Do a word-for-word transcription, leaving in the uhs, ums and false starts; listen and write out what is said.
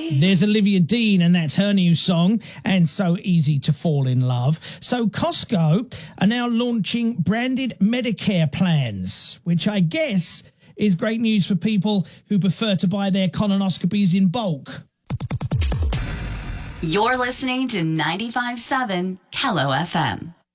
There's Olivia Dean, and that's her new song, and So Easy to Fall in Love. So Costco are now launching branded Medicare plans, which I guess is great news for people who prefer to buy their colonoscopies in bulk. You're listening to ninety-five point seven Kello F M.